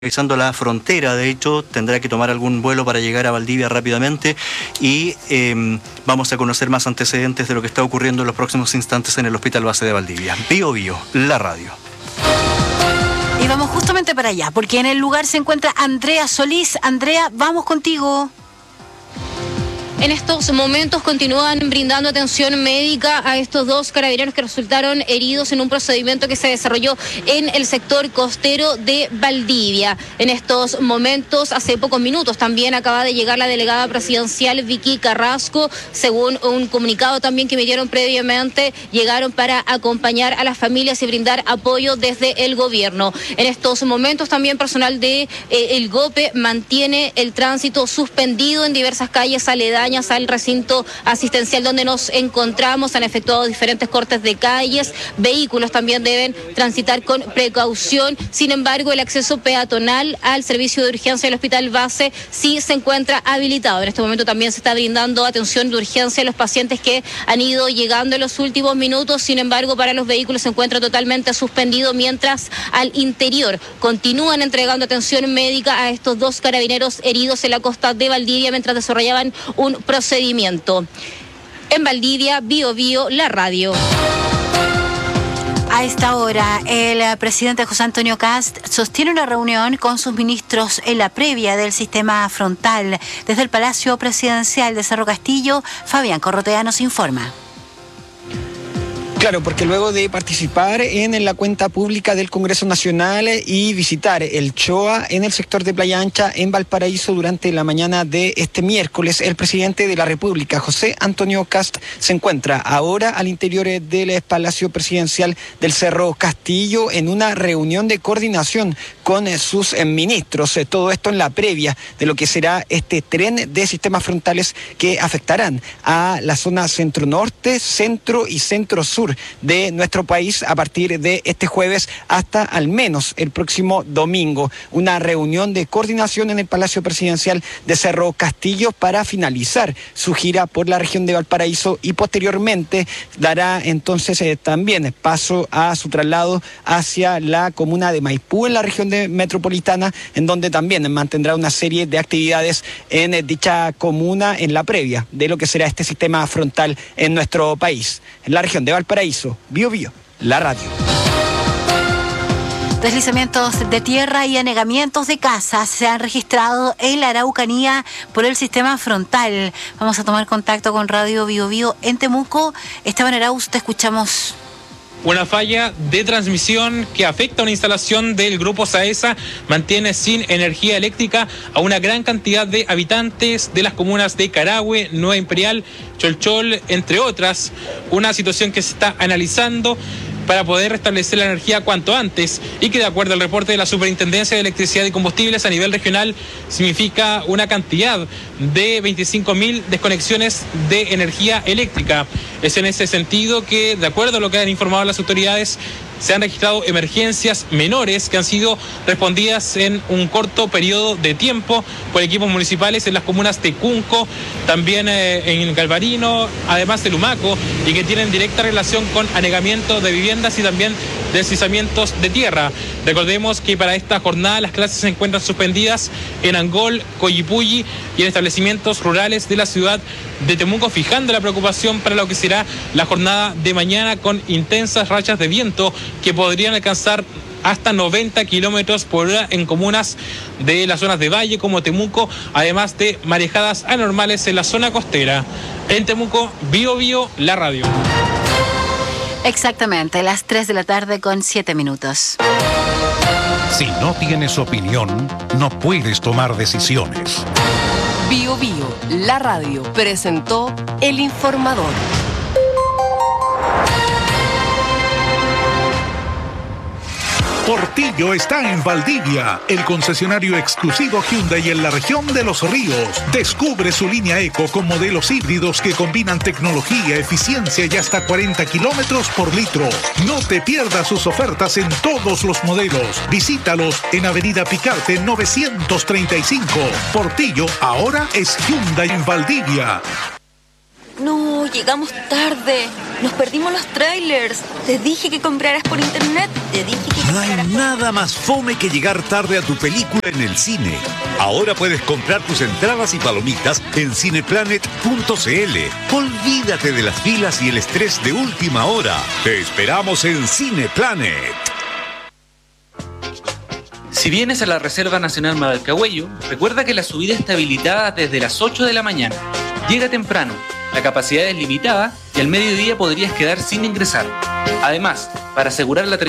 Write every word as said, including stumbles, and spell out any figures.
revisando la frontera, de hecho tendrá que tomar algún vuelo para llegar a Valdivia rápidamente y eh, vamos a conocer más antecedentes de lo que está ocurriendo en los próximos instantes en el Hospital Base de Valdivia. Bio Bio, la radio. Y vamos justamente para allá, porque en el lugar se encuentra Andrea Solís. Andrea, vamos contigo. En estos momentos continúan brindando atención médica a estos dos carabineros que resultaron heridos en un procedimiento que se desarrolló en el sector costero de Valdivia. En estos momentos, hace pocos minutos, también acaba de llegar la delegada presidencial Vicky Carrasco. Según un comunicado también que emitieron previamente, llegaron para acompañar a las familias y brindar apoyo desde el gobierno. En estos momentos también personal de eh, el GOPE mantiene el tránsito suspendido en diversas calles aledañas al recinto asistencial donde nos encontramos. Han efectuado diferentes cortes de calles, vehículos también deben transitar con precaución. Sin embargo, el acceso peatonal al servicio de urgencia del Hospital Base sí se encuentra habilitado. En este momento también se está brindando atención de urgencia a los pacientes que han ido llegando en los últimos minutos. Sin embargo, para los vehículos se encuentra totalmente suspendido, mientras al interior continúan entregando atención médica a estos dos carabineros heridos en la costa de Valdivia mientras desarrollaban un procedimiento. En Valdivia, Bio Bio, la radio. A esta hora, el presidente José Antonio Kast sostiene una reunión con sus ministros en la previa del sistema frontal. Desde el Palacio Presidencial de Cerro Castillo, Fabián Corrotea nos informa. Claro, porque luego de participar en la cuenta pública del Congreso Nacional y visitar el CHOA en el sector de Playa Ancha en Valparaíso durante la mañana de este miércoles, el presidente de la República, José Antonio Kast, se encuentra ahora al interior del Palacio Presidencial del Cerro Castillo en una reunión de coordinación con sus ministros. Todo esto en la previa de lo que será este tren de sistemas frontales que afectarán a la zona centro-norte, centro y centro-sur de nuestro país a partir de este jueves hasta al menos el próximo domingo. Una reunión de coordinación en el Palacio Presidencial de Cerro Castillo para finalizar su gira por la región de Valparaíso y posteriormente dará entonces eh, también paso a su traslado hacia la comuna de Maipú en la región de metropolitana, en donde también mantendrá una serie de actividades en eh, dicha comuna en la previa de lo que será este sistema frontal en nuestro país. En la región de Valparaíso, Bio Bio, la radio. Deslizamientos de tierra y anegamientos de casas se han registrado en la Araucanía por el sistema frontal. Vamos a tomar contacto con Radio Bio Bio en Temuco. Esteban Arauz, te escuchamos. Una falla de transmisión que afecta a una instalación del Grupo Saesa mantiene sin energía eléctrica a una gran cantidad de habitantes de las comunas de Carahue, Nueva Imperial, Cholchol, entre otras. Una situación que se está analizando para poder restablecer la energía cuanto antes y que, de acuerdo al reporte de la Superintendencia de Electricidad y Combustibles a nivel regional, significa una cantidad de veinticinco mil desconexiones de energía eléctrica. Es en ese sentido que, de acuerdo a lo que han informado las autoridades, se han registrado emergencias menores que han sido respondidas en un corto periodo de tiempo por equipos municipales en las comunas de Cunco, también eh, en Galvarino, además de Lumaco, y que tienen directa relación con anegamiento de viviendas y también deslizamientos de tierra. Recordemos que para esta jornada las clases se encuentran suspendidas en Angol, Coyipulli y en establecimientos rurales de la ciudad de Temuco, fijando la preocupación para lo que será la jornada de mañana con intensas rachas de viento que podrían alcanzar hasta noventa kilómetros por hora en comunas de las zonas de valle como Temuco, además de marejadas anormales en la zona costera. En Temuco, Bio Bio, la radio. Exactamente, las tres de la tarde con siete minutos. Si no tienes opinión, no puedes tomar decisiones. Bio Bio, la radio, presentó El Informador. Portillo está en Valdivia, el concesionario exclusivo Hyundai en la región de Los Ríos. Descubre su línea Eco con modelos híbridos que combinan tecnología, eficiencia y hasta cuarenta kilómetros por litro. No te pierdas sus ofertas en todos los modelos. Visítalos en Avenida Picarte novecientos treinta y cinco. Portillo ahora es Hyundai en Valdivia. No, llegamos tarde. Nos perdimos los trailers. Te dije que compraras por internet. Te dije que No hay nada más fome que llegar tarde a tu película en el cine. Ahora puedes comprar tus entradas y palomitas en cineplanet punto c l. Olvídate de las filas y el estrés de última hora. Te esperamos en Cineplanet. Si vienes a la Reserva Nacional Madalcahuello, recuerda que la subida está habilitada desde las ocho de la mañana. Llega temprano, la capacidad es limitada y al mediodía podrías quedar sin ingresar. Además, para asegurar la